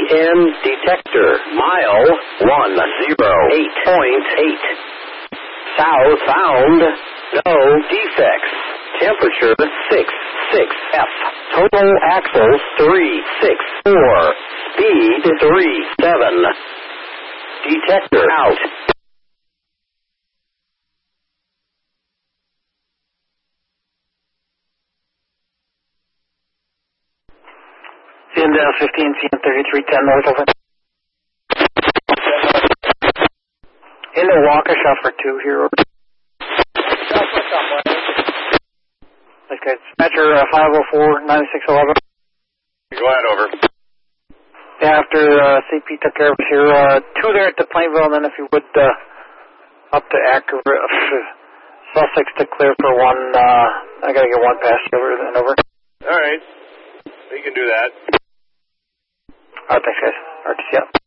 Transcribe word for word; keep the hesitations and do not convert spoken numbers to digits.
N detector. Mile one zero eight point eight. South found. No defects. Temperature six six F. Total axles three six four. Speed three seven. Detector out. C N fifteen, C N thirty-three ten north over. In the Waukesha for two here. Okay, dispatcher uh, five oh four, ninety-six eleven. Go ahead, over. Yeah, after uh, C P took care of us here, uh, two there at the Plainville, and then if you would, uh, up to Accurate, uh, Sussex to clear for one, uh, I gotta get one pass over and over. All right, we can do that. Alright, thanks guys. Alright, see ya.